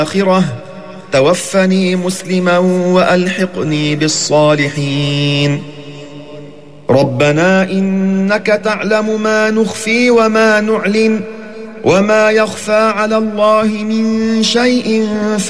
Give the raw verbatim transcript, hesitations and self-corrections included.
الآخرة توفني مسلما وألحقني بالصالحين. ربنا إنك تعلم ما نخفي وما نعلن وما يخفى على الله من شيء في